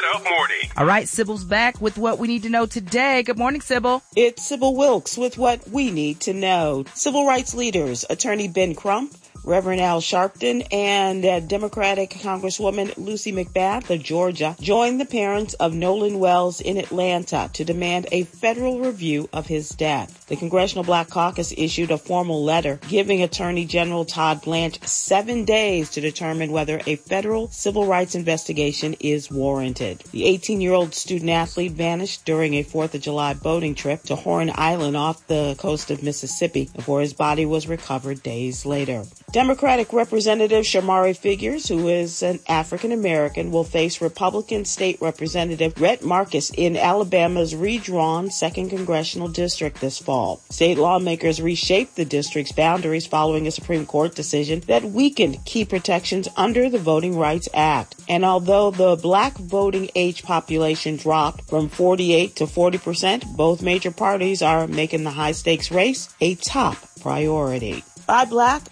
Get Up Morning. All right, Sybil's back with what we need to know today. Good morning, Sybil. It's Sybil Wilkes with what we need to know. Civil rights leaders, Attorney Ben Crump, Reverend Al Sharpton, and Democratic Congresswoman Lucy McBath of Georgia joined the parents of Nolan Wells in Atlanta to demand a federal review of his death. The Congressional Black Caucus issued a formal letter giving Attorney General Todd Blanche 7 days to determine whether a federal civil rights investigation is warranted. The 18-year-old student-athlete vanished during a 4th of July boating trip to Horn Island off the coast of Mississippi before his body was recovered days later. Democratic Representative Shamari Figures, who is an African-American, will face Republican State Representative Rhett Marcus in Alabama's redrawn 2nd Congressional District this fall. State lawmakers reshaped the district's boundaries following a Supreme Court decision that weakened key protections under the Voting Rights Act. And although the black voting age population dropped from 48 to 40%, both major parties are making the high-stakes race a top priority. By Black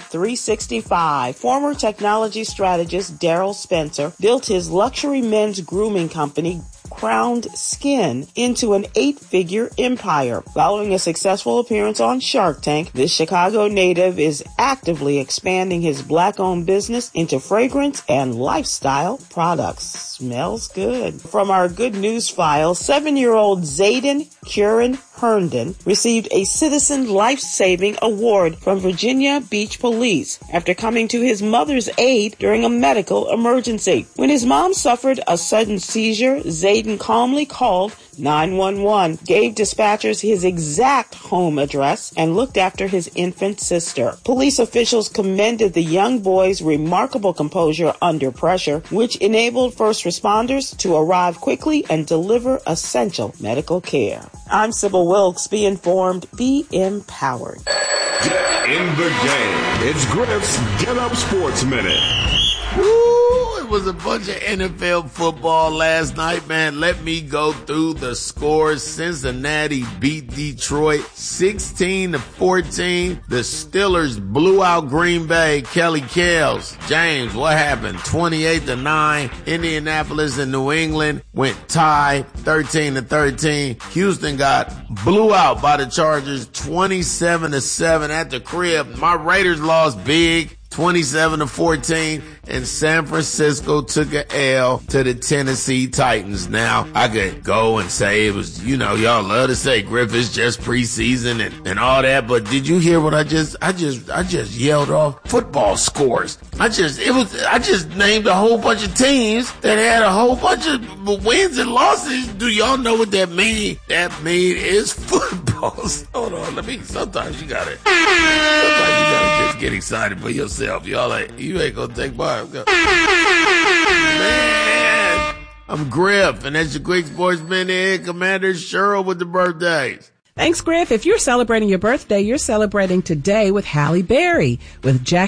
365, former technology strategist Daryl Spencer built his luxury men's grooming company, Crowned Skin, into an 8-figure empire. Following a successful appearance on Shark Tank, this Chicago native is actively expanding his black-owned business into fragrance and lifestyle products. Smells good. From our good news file, 7-year-old Zayden Curran Herndon received a Citizen Life-Saving Award from Virginia Beach Police after coming to his mother's aid during a medical emergency. When his mom suffered a sudden seizure, Zayden calmly called 911, gave dispatchers his exact home address, and looked after his infant sister. Police officials commended the young boy's remarkable composure under pressure, which enabled first responders to arrive quickly and deliver essential medical care. I'm Sybil Wilkes. Be informed, be empowered. Get in the game. It's Griff's Get Up Sports Minute. Woo! It was a bunch of NFL football last night, man. Let me go through the scores. Cincinnati beat Detroit 16-14. The Steelers blew out Green Bay. Kelly Kells. James, what happened? 28-9. Indianapolis and New England went tie 13-13. Houston got blew out by the Chargers 27-7 at the crib. My Raiders lost big, 27-14, and San Francisco took a L to the Tennessee Titans. Now, I could go and say it was, y'all love to say Griffith's just preseason and all that, but did you hear what I just yelled off? Football scores. I just named a whole bunch of teams that had a whole bunch of wins and losses. Do y'all know what that mean? That mean is football. Hold on, sometimes you gotta just get excited for yourself. Y'all you ain't gonna take mine. Man, I'm Griff, and that's your Quick Sports Minute. Commander Cheryl with the birthdays. Thanks, Griff. If you're celebrating your birthday, you're celebrating today with Halle Berry, with Jack